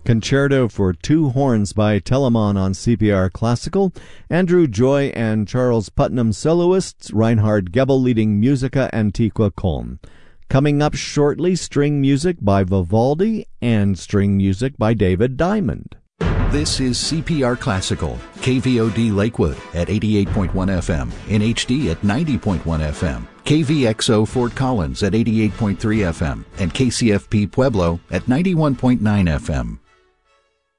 Concerto for Two Horns by Telemann on CPR Classical, Andrew Joy and Charles Putnam soloists, Reinhard Gebel leading Musica Antiqua Colm. Coming up shortly, string music by Vivaldi and string music by David Diamond. This is CPR Classical, KVOD Lakewood at 88.1 FM, in HD at 90.1 FM, KVXO Fort Collins at 88.3 FM, and KCFP Pueblo at 91.9 FM.